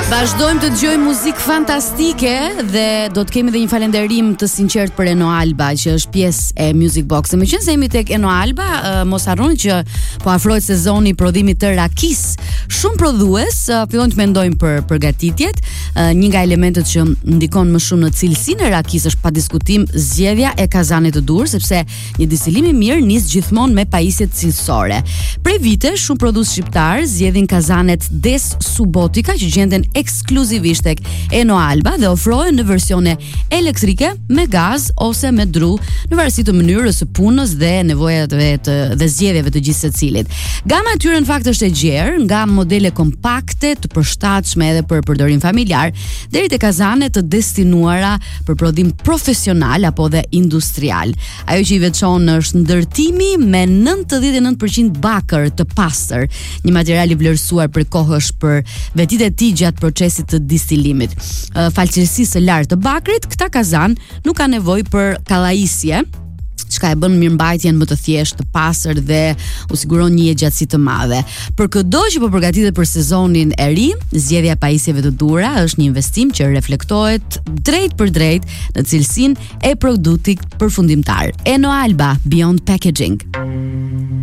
Vazhdojmë të dëgjojmë muzikë fantastike dhe do të kemi edhe një falënderim të sinqert për Eno Alba, që është pjesë e Music Box. Meqense jemi tek Eno Alba, mos harroni që po afrohet sezoni i prodhimit të rakis. Shumë prodhues fillojnë të mendojnë për përgatitjet. Një nga elementet që ndikon më shumë në cilësinë e rakisë është pa diskutim zgjedhja e kazanit të dur, sepse një distilim i mirë nis gjithmonë me pajisjet cilësore. Prej vitesh shumë prodhues shqiptar zgjedhin kazanet Des Subotica që gjenden ekskluzivisht tek Eno Alba dhe ofrohen në versione elektrike, me gaz ose me dru, në varësi të mënyrës së punës dhe nevojave dhe zgjedhjeve të gjithë secilit. Gama e tyre në fakt është e gjerë, nga modele kompakte të përshtatshme edhe për përdorim familjar, deri te kazane të destinuara për prodhim profesional apo dhe industrial. Ajo që i veçon është ndërtimi me 99% bakër të pastër, një material i vlerësuar për kohësh për vetitë e tij gjatë procesit të distilimit. Falëqësisë së lartë të bakrit, këta kazan nuk ka nevojë për kallajisje, çka e bën mirëmbajtjen më të thjeshtë, të pastër dhe u siguron një gjatësi të madhe. Për çdo që po përgatitet për sezonin e ri, zgjedhja e pajisjeve të dura është një investim që reflektohet drejt për drejt në cilësinë e produktit përfundimtar. Eno Alba, Beyond Packaging.